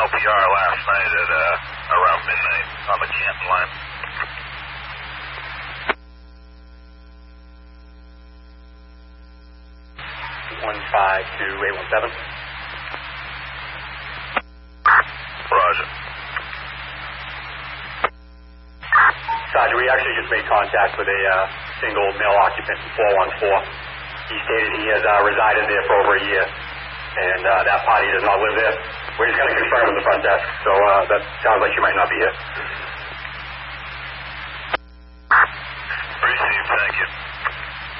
LPR last night at around midnight on the Canton line. Roger. Sergeant, we actually just made contact with a single male occupant in 414. He stated he has resided there for over a year, and that party does not live there. We're just going to confirm in the front desk, so that sounds like she might not be here.